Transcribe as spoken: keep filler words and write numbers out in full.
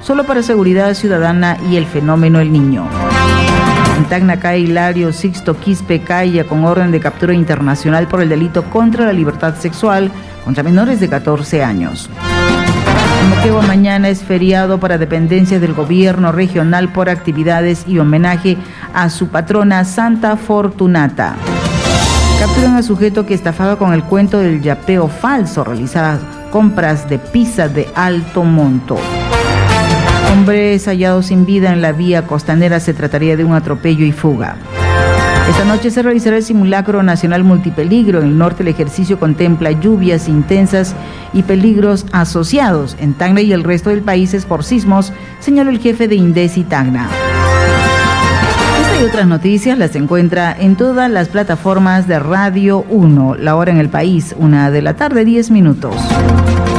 solo para seguridad ciudadana y el fenómeno El Niño. En Tacna cae Hilario Sixto Quispe Caya con orden de captura internacional por el delito contra la libertad sexual contra menores de catorce años. En Moquegua mañana es feriado para dependencias del gobierno regional por actividades y homenaje a su patrona Santa Fortunata. Capturan a sujeto que estafaba con el cuento del yapeo falso, realizadas compras de pizza de alto monto. Hombres hallados sin vida en la vía costanera, se trataría de un atropello y fuga. Esta noche se realizará el simulacro nacional multipeligro. En el norte el ejercicio contempla lluvias intensas y peligros asociados. En Tacna y el resto del país es por sismos, señaló el jefe de INDECI Tacna. Esta y otras noticias las encuentra en todas las plataformas de Radio uno. La hora en el país, una de la tarde, diez minutos.